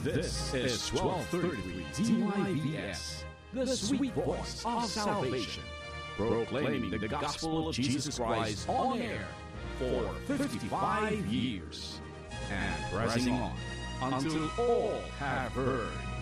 This is 1233 DYVS, the sweet voice of salvation, proclaiming the gospel of Jesus Christ on air for 55 years and pressing on until all have heard.